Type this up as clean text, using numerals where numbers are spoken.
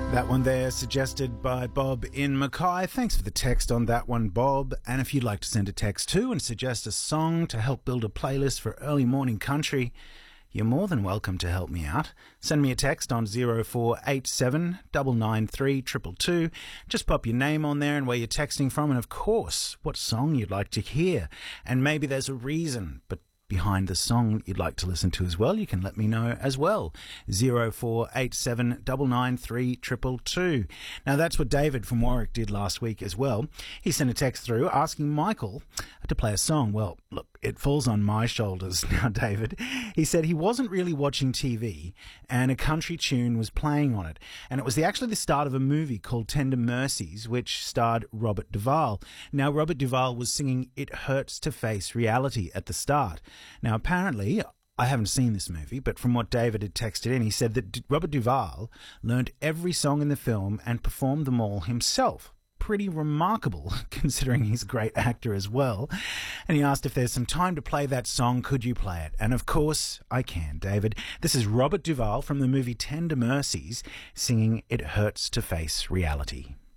That one there suggested by Bob in Mackay. Thanks for the text on that one, Bob. And if you'd like to send a text too and suggest a song to help build a playlist for early morning country, you're more than welcome to help me out. Send me a text on 0487 993 222. Just pop your name on there and where you're texting from, and of course, what song you'd like to hear. And maybe there's a reason, but behind the song you'd like to listen to as well, you can let me know as well. 0487 993 222. Now that's what David from Warwick did last week as well. He sent a text through asking Michael to play a song. Well, look, it falls on my shoulders now, David. He said he wasn't really watching TV and a country tune was playing on it. And it was actually the start of a movie called Tender Mercies, which starred Robert Duvall. Now, Robert Duvall was singing It Hurts to Face Reality at the start. Now, apparently, I haven't seen this movie, but from what David had texted in, he said that Robert Duvall learned every song in the film and performed them all himself. Pretty remarkable, considering he's a great actor as well. And he asked if there's some time to play that song, could you play it? And of course, I can, David. This is Robert Duvall from the movie Tender Mercies singing It Hurts to Face Reality.